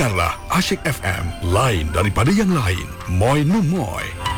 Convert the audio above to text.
Dengarlah Asyik FM, lain daripada yang lain. Moi nu moi.